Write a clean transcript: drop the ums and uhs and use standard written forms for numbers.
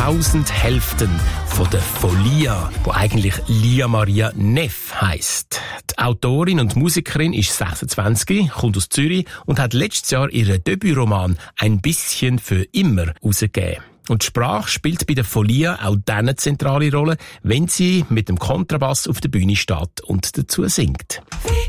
1000 Hälften von der Folia, wo eigentlich Lia Maria Neff heisst. Die Autorin und Musikerin ist 26, kommt aus Zürich und hat letztes Jahr ihren Debütroman «Ein bisschen für immer» herausgegeben. Und die Sprache spielt bei der Folia auch dann eine zentrale Rolle, wenn sie mit dem Kontrabass auf der Bühne steht und dazu singt.